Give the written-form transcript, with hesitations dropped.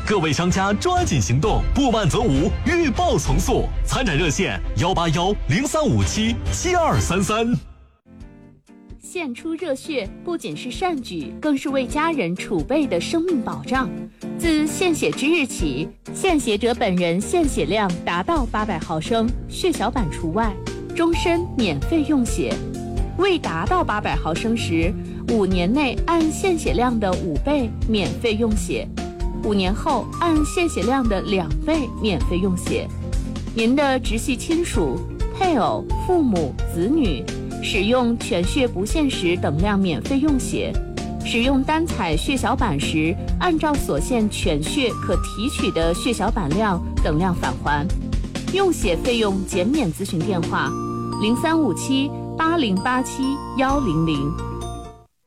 各位商家抓紧行动，不慢则无，欲报从速。参展热线18103577233。 献出热血不仅是善举，更是为家人储备的生命保障。自献血之日起，献血者本人献血量达到800毫升，血小板除外，终身免费用血。未达到800毫升时，5年内按献血量的5倍免费用血，5年后按献血量的2倍免费用血。您的直系亲属、配偶、父母、子女使用全血不限时等量免费用血，使用单采血小板时，按照所献全血可提取的血小板量等量返还。用血费用减免咨询电话：03578087-100。